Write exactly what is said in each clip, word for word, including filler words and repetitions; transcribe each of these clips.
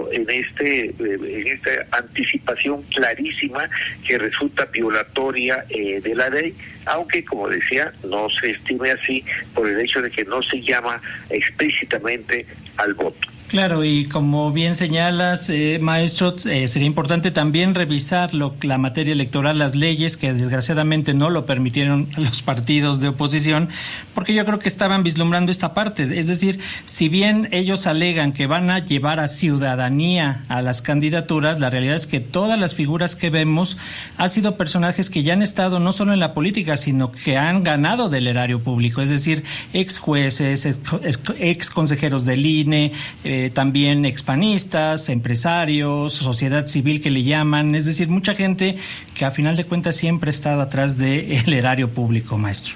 incluso en este en esta anticipación clarísima que resulta violatoria eh, de la ley, aunque, como decía, no se estime así por el hecho de que no se llama explícitamente al voto. Claro, y como bien señalas, eh, maestro, eh, sería importante también revisar lo, la materia electoral, las leyes que desgraciadamente no lo permitieron los partidos de oposición, porque yo creo que estaban vislumbrando esta parte. Es decir, si bien ellos alegan que van a llevar a ciudadanía a las candidaturas, la realidad es que todas las figuras que vemos han sido personajes que ya han estado no solo en la política, sino que han ganado del erario público, es decir, ex jueces, ex, ex, ex consejeros del I N E, eh, Eh, también expanistas, empresarios, sociedad civil que le llaman, es decir, mucha gente que a final de cuentas siempre ha estado atrás del erario público, maestro.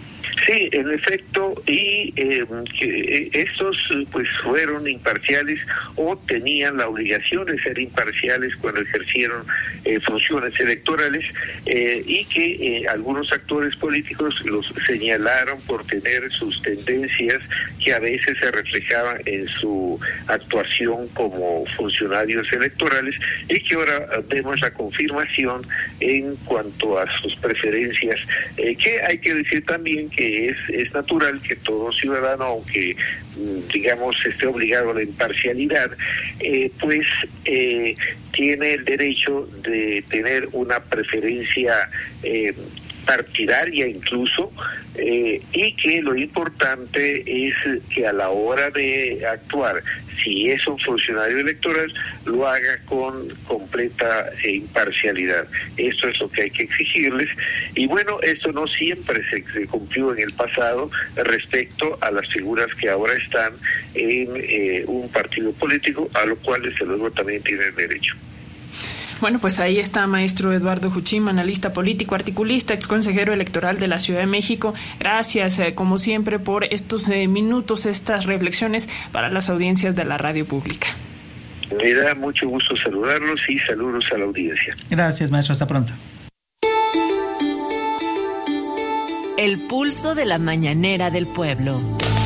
Sí, en efecto, y eh, que estos pues fueron imparciales o tenían la obligación de ser imparciales cuando ejercieron eh, funciones electorales eh, y que eh, algunos actores políticos los señalaron por tener sus tendencias que a veces se reflejaban en su actuación como funcionarios electorales y que ahora vemos la confirmación en cuanto a sus preferencias, eh, que hay que decir también que Es, es natural que todo ciudadano, aunque digamos esté obligado a la imparcialidad, eh, pues eh, tiene el derecho de tener una preferencia eh, partidaria incluso, eh, y que lo importante es que a la hora de actuar, si es un funcionario electoral, lo haga con completa imparcialidad. Esto es lo que hay que exigirles, y bueno, esto no siempre se, se cumplió en el pasado respecto a las figuras que ahora están en eh, un partido político, a lo cual desde luego también tienen derecho. Bueno, pues ahí está, maestro Eduardo Juchín, analista político, articulista, exconsejero electoral de la Ciudad de México. Gracias, eh, como siempre, por estos eh, minutos, estas reflexiones para las audiencias de la radio pública. Me da mucho gusto saludarlos y saludos a la audiencia. Gracias, maestro. Hasta pronto. El pulso de la mañanera del pueblo.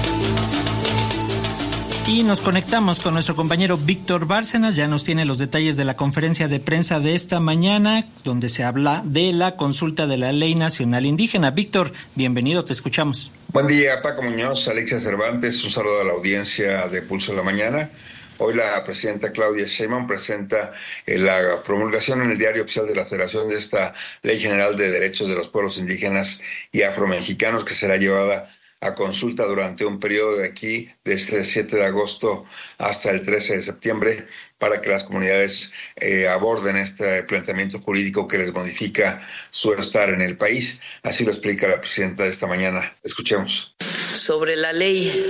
Y nos conectamos con nuestro compañero Víctor Bárcenas, ya nos tiene los detalles de la conferencia de prensa de esta mañana, donde se habla de la consulta de la Ley Nacional Indígena. Víctor, bienvenido, te escuchamos. Buen día, Paco Muñoz, Alexia Cervantes, un saludo a la audiencia de Pulso de la Mañana. Hoy la presidenta Claudia Sheinbaum presenta la promulgación en el Diario Oficial de la Federación de esta Ley General de Derechos de los Pueblos Indígenas y Afromexicanos, que será llevada a consulta durante un periodo de aquí, desde el siete de agosto hasta el trece de septiembre, para que las comunidades eh, aborden este planteamiento jurídico que les modifica su estar en el país. Así lo explica la presidenta de esta mañana. Escuchemos. Sobre la Ley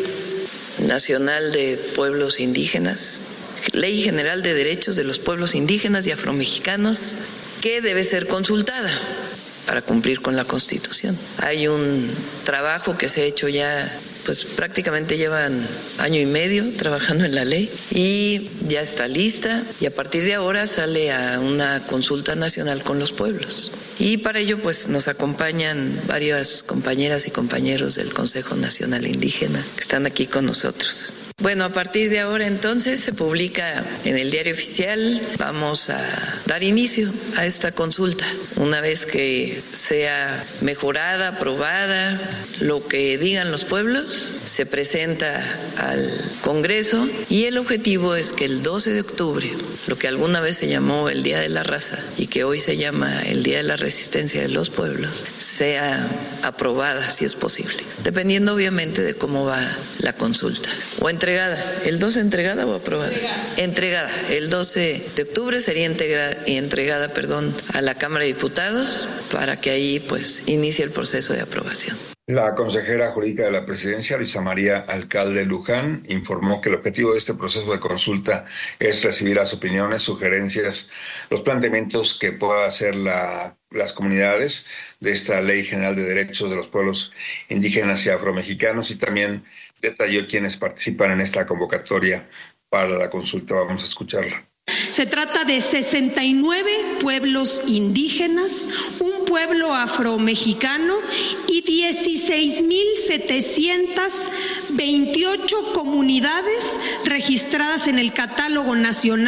Nacional de Pueblos Indígenas, Ley General de Derechos de los Pueblos Indígenas y Afromexicanos, que debe ser consultada para cumplir con la Constitución. Hay un trabajo que se ha hecho ya, pues prácticamente llevan año y medio trabajando en la ley y ya está lista, y a partir de ahora sale a una consulta nacional con los pueblos. Y para ello pues nos acompañan varias compañeras y compañeros del Consejo Nacional Indígena que están aquí con nosotros. Bueno, a partir de ahora entonces se publica en el Diario Oficial. Vamos a dar inicio a esta consulta. Una vez que sea mejorada, aprobada, lo que digan los pueblos, se presenta al Congreso y el objetivo es que el doce de octubre, lo que alguna vez se llamó el Día de la Raza y que hoy se llama el Día de la Resistencia de los Pueblos, sea aprobada si es posible, dependiendo obviamente de cómo va la consulta. O entre Entregada. ¿El doce entregada o aprobada? Entregada. Entregada. El doce de octubre sería integra- entregada, perdón, a la Cámara de Diputados para que ahí pues inicie el proceso de aprobación. La consejera jurídica de la presidencia, Luisa María Alcalde Luján, informó que el objetivo de este proceso de consulta es recibir las opiniones, sugerencias, los planteamientos que pueda hacer la, las comunidades de esta Ley General de Derechos de los Pueblos Indígenas y Afromexicanos, y también detalló quienes participan en esta convocatoria para la consulta. Vamos a escucharla. Se trata de sesenta y nueve pueblos indígenas, un pueblo afromexicano y dieciséis mil setecientas veintiocho comunidades registradas en el Catálogo Nacional